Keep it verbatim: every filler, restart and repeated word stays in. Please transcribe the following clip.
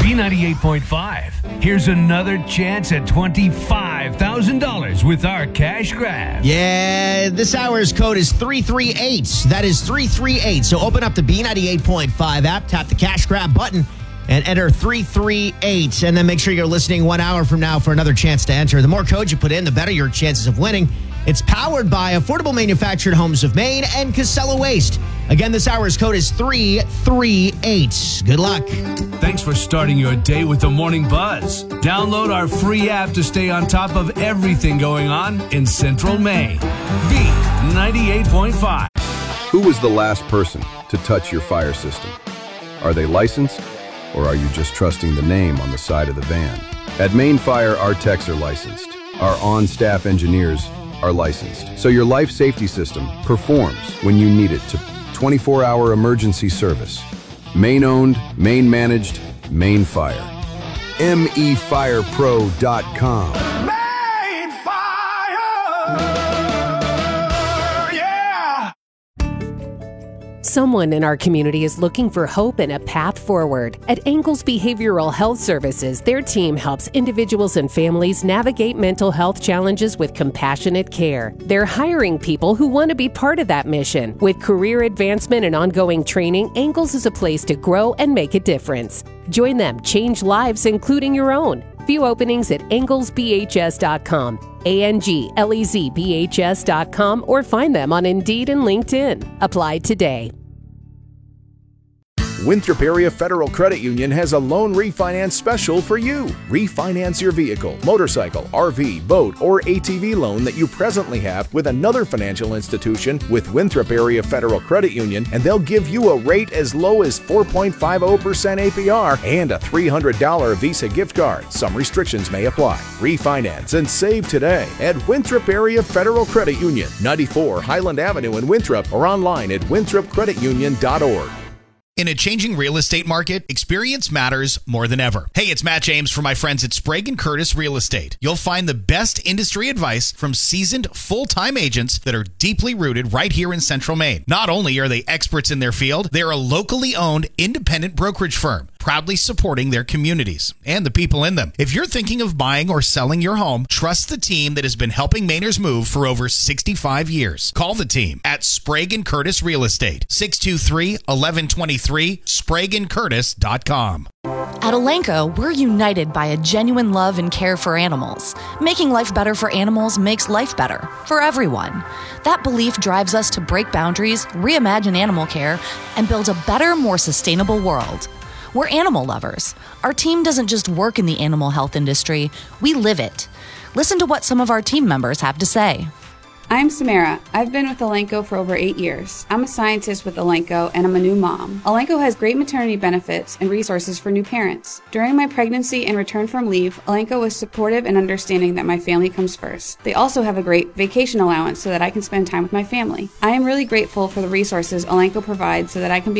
B ninety-eight point five. Here's another chance at twenty-five thousand dollars with our cash grab. Yeah, this hour's code is three three eight. That is three three eight. So open up the B ninety-eight point five app, tap the cash grab button, and enter three three eight. And then make sure you're listening one hour from now for another chance to enter. The more codes you put in, the better your chances of winning. It's powered by Affordable Manufactured Homes of Maine and Casella Waste. Again, this hour's code is three three eight. Good luck. Thanks for starting your day with the Morning Buzz. Download our free app to stay on top of everything going on in Central Maine. B ninety-eight point five. Who was the last person to touch your fire system? Are they licensed, or are you just trusting the name on the side of the van? At Maine Fire, our techs are licensed. Our on-staff engineers are licensed. So your life safety system performs when you need it to twenty-four hour emergency service. Maine-owned, Maine-managed, Maine Fire. M E fire pro dot com. Maine Fire! Yeah! Someone in our community is looking for hope and a path forward. At Angles Behavioral Health Services, their team helps individuals and families navigate mental health challenges with compassionate care. They're hiring people who want to be part of that mission. With career advancement and ongoing training, Angles is a place to grow and make a difference. Join them, change lives, including your own. View openings at angles b h s dot com, A N G L E Z B H S dot com, or find them on Indeed and LinkedIn. Apply today. Winthrop Area Federal Credit Union has a loan refinance special for you. Refinance your vehicle, motorcycle, R V, boat, or A T V loan that you presently have with another financial institution with Winthrop Area Federal Credit Union, and they'll give you a rate as low as four point five zero percent A P R and a three hundred dollars Visa gift card. Some restrictions may apply. Refinance and save today at Winthrop Area Federal Credit Union, ninety-four Highland Avenue in Winthrop, or online at winthrop credit union dot org. In a changing real estate market, experience matters more than ever. Hey, it's Matt James from my friends at Sprague and Curtis Real Estate. You'll find the best industry advice from seasoned full-time agents that are deeply rooted right here in Central Maine. Not only are they experts in their field, they're a locally owned independent brokerage firm, proudly supporting their communities and the people in them. If you're thinking of buying or selling your home, trust the team that has been helping Mainers move for over sixty-five years. Call the team at Sprague and Curtis Real Estate, six two three, one one two three, sprague and curtis dot com. At Elanco, we're united by a genuine love and care for animals. Making life better for animals makes life better for everyone. That belief drives us to break boundaries, reimagine animal care, and build a better, more sustainable world. We're animal lovers. Our team doesn't just work in the animal health industry, we live it. Listen to what some of our team members have to say. I'm Samara. I've been with Elanco for over eight years. I'm a scientist with Elanco, and I'm a new mom. Elanco has great maternity benefits and resources for new parents. During my pregnancy and return from leave, Elanco was supportive and understanding that my family comes first. They also have a great vacation allowance so that I can spend time with my family. I am really grateful for the resources Elanco provides so that I can be